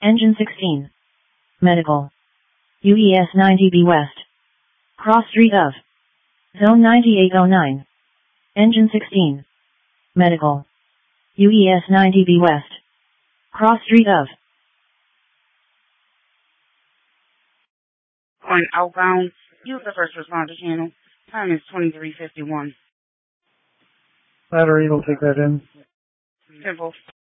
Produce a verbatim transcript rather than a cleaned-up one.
Engine sixteen. Medical. U E S ninety B West. Cross Street of. Zone ninety-eight oh nine. Engine sixteen. Medical. U E S ninety B West. Cross Street of. On outbound, use the first responder channel. Time is twenty-three fifty-one. Battery will take that in. Simple.